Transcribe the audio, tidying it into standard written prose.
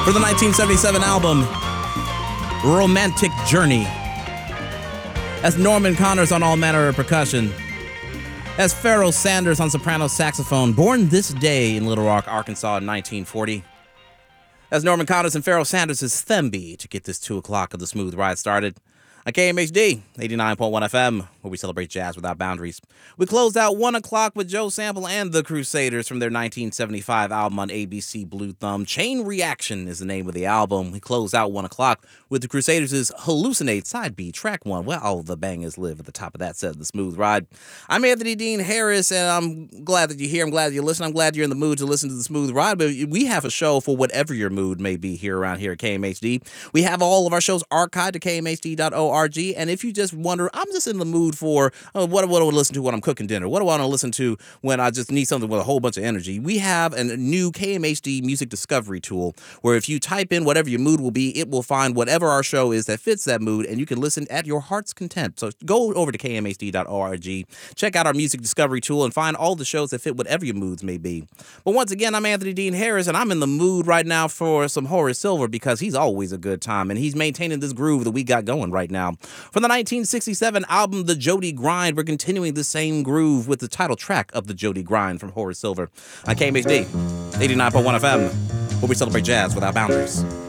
For the 1977 album, Romantic Journey. As Norman Connors on all manner of percussion. As Pharoah Sanders on soprano saxophone, born this day in Little Rock, Arkansas in 1940. As Norman Connors and Pharoah Sanders' Themby to get this 2 o'clock of the smooth ride started. On KMHD, 89.1 FM, where we celebrate jazz without boundaries. We closed out 1 o'clock with Joe Sample and the Crusaders from their 1975 album on ABC Blue Thumb. Chain Reaction is the name of the album. We closed out 1 o'clock with the Crusaders' Hallucinate Side B, track 1, where all the bangers live at the top of that set of the smooth ride. I'm Anthony Dean Harris, and I'm glad that you're here. I'm glad that you listen. I'm glad you're in the mood to listen to the smooth ride. But we have a show for whatever your mood may be here around here at KMHD. We have all of our shows archived at kmhd.org. And if you just wonder, I'm just in the mood for what do I want to listen to when I'm cooking dinner? What do I want to listen to when I just need something with a whole bunch of energy? We have a new KMHD music discovery tool where if you type in whatever your mood will be, it will find whatever our show is that fits that mood, and you can listen at your heart's content. So go over to kmhd.org, check out our music discovery tool, and find all the shows that fit whatever your moods may be. But once again, I'm Anthony Dean Harris, and I'm in the mood right now for some Horace Silver because he's always a good time, and he's maintaining this groove that we got going right now. From the 1967 album The Jody Grind, we're continuing the same groove with the title track of The Jody Grind from Horace Silver on KMHD, 89.1 FM, where we celebrate jazz without boundaries.